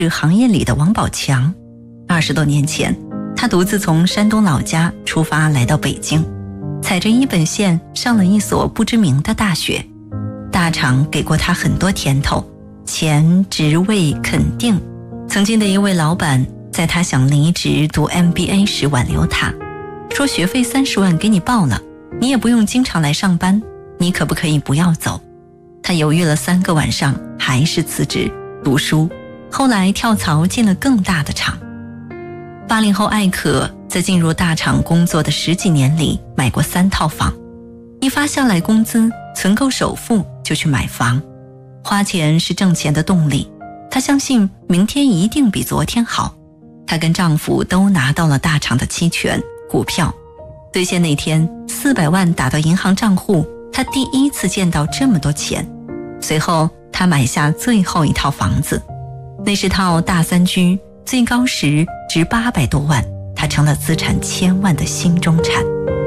是行业里的王宝强。20多年前，他独自从山东老家出发来到北京，踩着一本线上了一所不知名的大学。大厂给过他很多甜头，钱、职位、肯定。曾经的一位老板在他想离职读 MBA 时挽留他，说学费30万给你报了，你也不用经常来上班，你可不可以不要走？他犹豫了3个晚上，还是辞职读书，后来跳槽进了更大的厂。80后艾可在进入大厂工作的10几年里买过3套房，一发下来工资存够首付就去买房。花钱是挣钱的动力，她相信明天一定比昨天好。她跟丈夫都拿到了大厂的期权股票，兑现那天400万打到银行账户，她第一次见到这么多钱。随后她买下最后一套房子，那是套大3居，最高时值800多万，她成了资产1000万的新中产。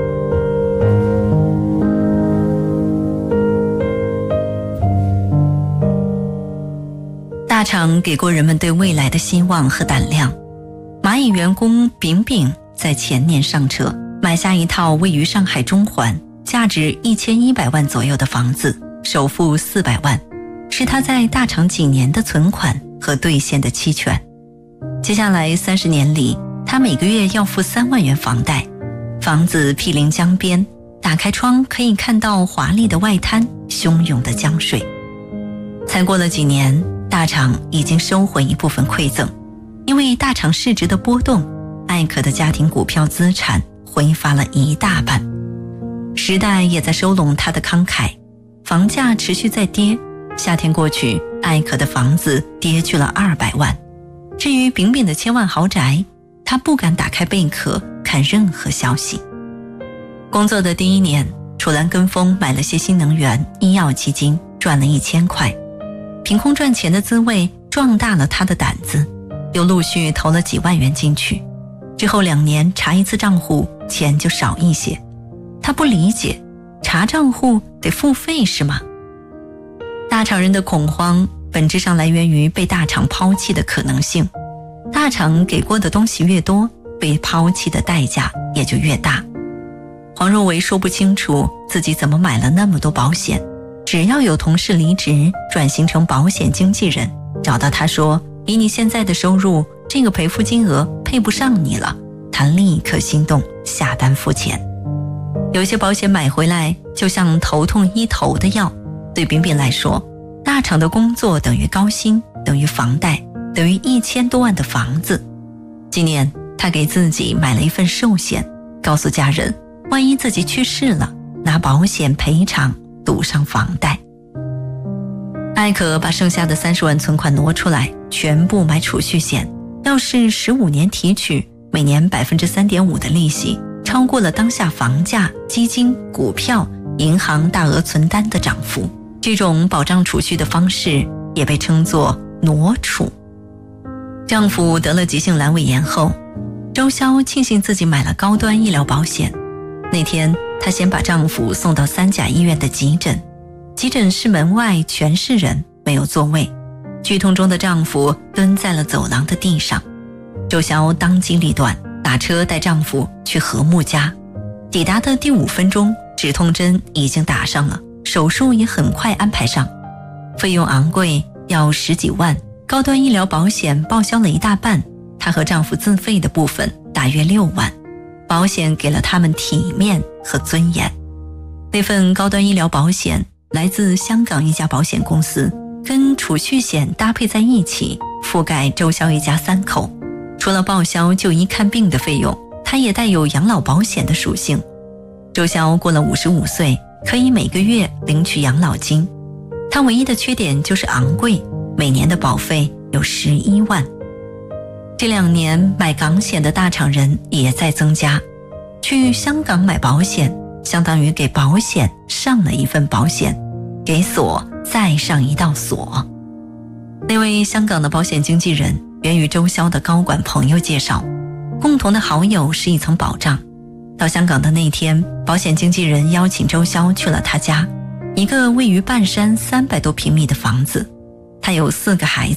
大厂给过人们对未来的希望和胆量。蚂蚁员工炳炳在前年上车，买下一套位于上海中环，价值1100万左右的房子，首付400万，是他在大厂几年的存款和兑现的期权。接下来30年里，他每个月要付3万元房贷。房子毗邻江边，打开窗可以看到华丽的外滩，汹涌的江水。才过了几年，大厂已经收回一部分馈赠，因为大厂市值的波动，艾可的家庭股票资产挥发了一大半。时代也在收拢他的慷慨，房价持续在跌。夏天过去，艾可的房子跌去了200万。至于炳炳的1000万豪宅，他不敢打开贝壳看任何消息。工作的第1年，楚岚跟风买了些新能源、医药基金，赚了1000块。凭空赚钱的滋味壮大了他的胆子，又陆续投了几万元进去。之后2年查一次账户，钱就少一些。他不理解，查账户得付费是吗？大厂人的恐慌本质上来源于被大厂抛弃的可能性。大厂给过的东西越多，被抛弃的代价也就越大。黄若维说不清楚自己怎么买了那么多保险，只要有同事离职转型成保险经纪人，找到他说，以你现在的收入，这个赔付金额配不上你了，他立刻心动，下单付钱。有些保险买回来就像头痛医头的药，对炳炳来说，大厂的工作等于高薪，等于房贷，等于1000多万的房子。今年他给自己买了一份寿险，告诉家人，万一自己去世了，拿保险赔偿，赌上房贷。艾可把剩下的30万存款挪出来，全部买储蓄险，要是15年提取，每年 3.5% 的利息，超过了当下房价、基金、股票、银行大额存单的涨幅。这种保障储蓄的方式也被称作挪储。丈夫得了急性阑尾炎后，周潇庆幸自己买了高端医疗保险。那天她先把丈夫送到3甲医院的急诊，急诊室门外全是人，没有座位。剧痛中的丈夫蹲在了走廊的地上。周潇当机立断，打车带丈夫去和睦家。抵达的第5分钟，止痛针已经打上了，手术也很快安排上。费用昂贵，要10几万，高端医疗保险报销了一大半，她和丈夫自费的部分大约6万。保险给了他们体面和尊严。那份高端医疗保险来自香港一家保险公司，跟储蓄险搭配在一起，覆盖周潇一家3口。除了报销就医看病的费用，它也带有养老保险的属性。周潇过了55岁，可以每个月领取养老金。它唯一的缺点就是昂贵，每年的保费有11万。这2年买港险的大厂人也在增加，去香港买保险相当于给保险上了一份保险，给锁再上一道锁。那位香港的保险经纪人源于周潇的高管朋友介绍，共同的好友是一层保障。到香港的那天，保险经纪人邀请周潇去了他家，一个位于半山300多平米的房子。他有4个孩子，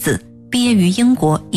毕业于英国